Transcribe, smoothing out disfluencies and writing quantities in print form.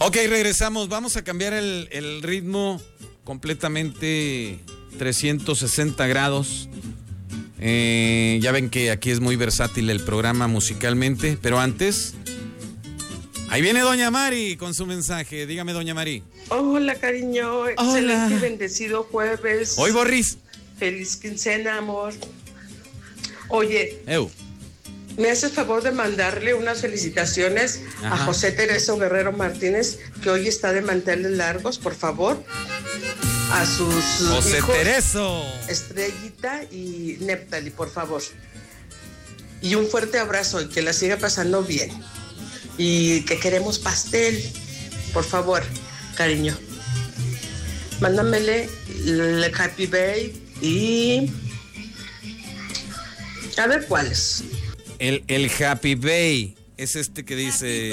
Ok, regresamos. Vamos a cambiar el ritmo completamente 360 grados. Ya ven que aquí es muy versátil el programa musicalmente, pero antes... Ahí viene Doña Mari con su mensaje. Dígame, Doña Mari. Hola, cariño. Excelente y bendecido jueves. Hoy, Borris. Feliz quincena, amor. Oye, Eu. ¿me haces favor de mandarle unas felicitaciones a José Tereso Guerrero Martínez, que hoy está de manteles largos, por favor? A sus José hijos, Tereso. Estrellita y Neptali, por favor. Y un fuerte abrazo y que la siga pasando bien. Y que queremos pastel, por favor, cariño. Mándamele el Happy Day y... a ver cuáles. El Happy Bay es este que dice...